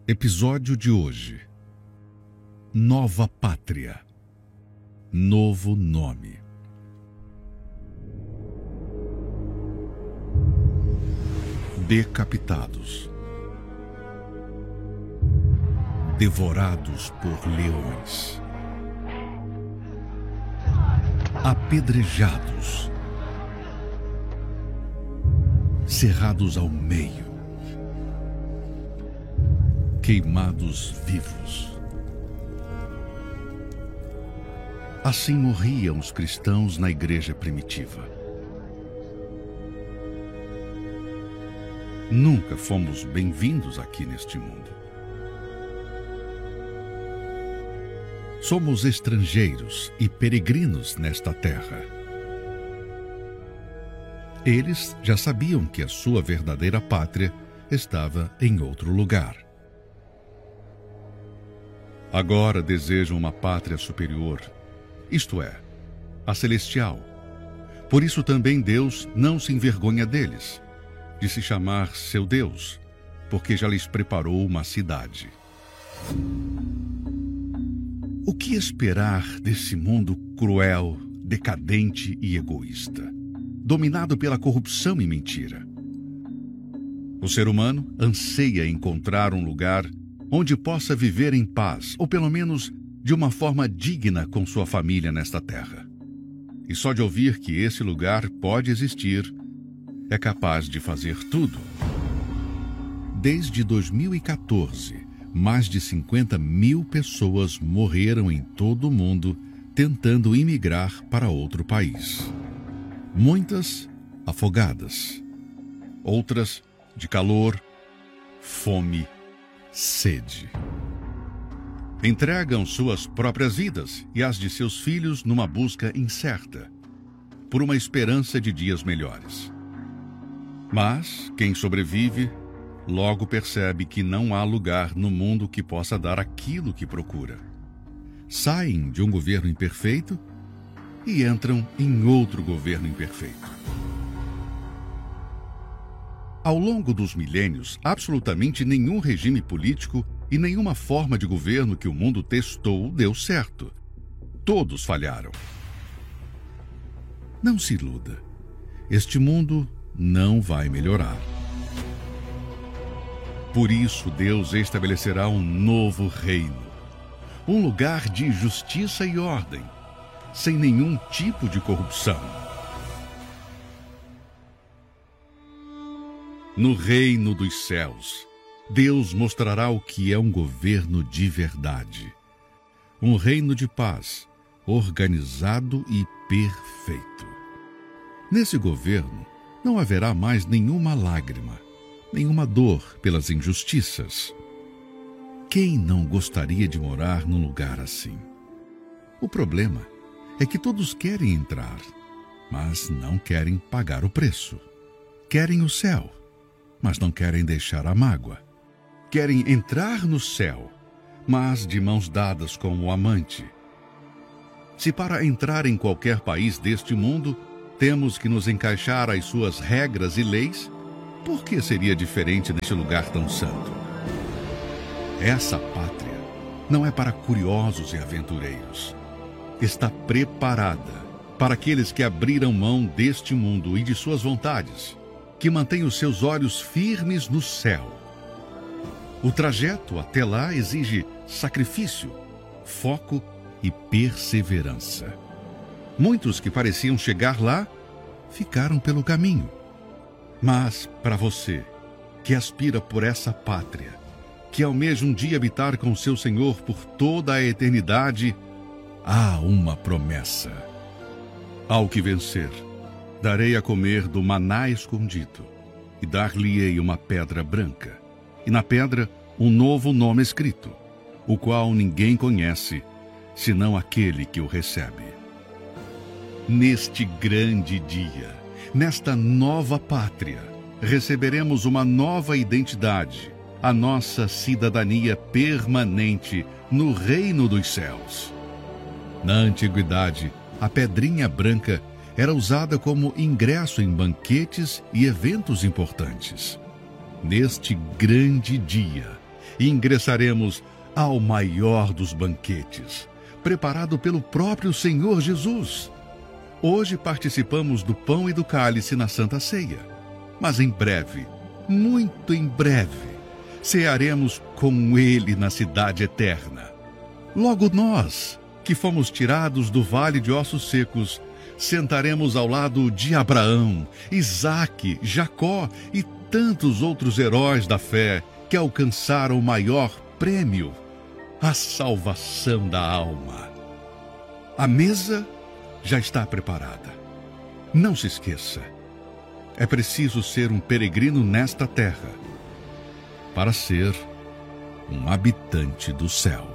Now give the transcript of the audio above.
Episódio de hoje: Nova Pátria, novo nome. Decapitados, devorados por leões, apedrejados, cerrados ao meio, queimados vivos. Assim morriam os cristãos na igreja primitiva. Nunca fomos bem-vindos aqui neste mundo. Somos estrangeiros e peregrinos nesta terra. Eles já sabiam que a sua verdadeira pátria estava em outro lugar. Agora desejam uma pátria superior, isto é, a celestial. Por isso também Deus não se envergonha deles, de se chamar seu Deus, porque já lhes preparou uma cidade. O que esperar desse mundo cruel, decadente e egoísta, dominado pela corrupção e mentira? O ser humano anseia encontrar um lugar onde possa viver em paz, ou pelo menos de uma forma digna com sua família nesta terra. E só de ouvir que esse lugar pode existir, é capaz de fazer tudo. Desde 2014, mais de 50 mil pessoas morreram em todo o mundo tentando imigrar para outro país. Muitas afogadas, outras de calor, fome, sede. Entregam suas próprias vidas e as de seus filhos numa busca incerta, por uma esperança de dias melhores. Mas quem sobrevive logo percebe que não há lugar no mundo que possa dar aquilo que procura. Saem de um governo imperfeito e entram em outro governo imperfeito. Ao longo dos milênios, absolutamente nenhum regime político e nenhuma forma de governo que o mundo testou deu certo. Todos falharam. Não se iluda. Este mundo não vai melhorar. Por isso, Deus estabelecerá um novo reino, um lugar de justiça e ordem, sem nenhum tipo de corrupção. No reino dos céus, Deus mostrará o que é um governo de verdade, um reino de paz, organizado e perfeito. Nesse governo, não haverá mais nenhuma lágrima, nenhuma dor pelas injustiças. Quem não gostaria de morar num lugar assim? O problema é que todos querem entrar, mas não querem pagar o preço. Querem o céu, mas não querem deixar a mágoa. Querem entrar no céu, mas de mãos dadas com o amante. Se para entrar em qualquer país deste mundo temos que nos encaixar às suas regras e leis, por que seria diferente neste lugar tão santo? Essa pátria não é para curiosos e aventureiros. Está preparada para aqueles que abriram mão deste mundo e de suas vontades, que mantêm os seus olhos firmes no céu. O trajeto até lá exige sacrifício, foco e perseverança. Muitos que pareciam chegar lá, ficaram pelo caminho. Mas, para você, que aspira por essa pátria, que almeja um dia habitar com seu Senhor por toda a eternidade, há uma promessa. Ao que vencer, darei a comer do maná escondido, e dar-lhe-ei uma pedra branca, e na pedra um novo nome escrito, o qual ninguém conhece, senão aquele que o recebe. Neste grande dia, nesta nova pátria, receberemos uma nova identidade, a nossa cidadania permanente no reino dos céus. Na antiguidade, a pedrinha branca era usada como ingresso em banquetes e eventos importantes. Neste grande dia, e ingressaremos ao maior dos banquetes, preparado pelo próprio Senhor Jesus. Hoje participamos do pão e do cálice na Santa Ceia, mas em breve, muito em breve, cearemos com Ele na cidade eterna. Logo nós, que fomos tirados do vale de ossos secos, sentaremos ao lado de Abraão, Isaque, Jacó e tantos outros heróis da fé que alcançaram o maior prêmio, a salvação da alma. A mesa já está preparada. Não se esqueça, é preciso ser um peregrino nesta terra para ser um habitante do céu.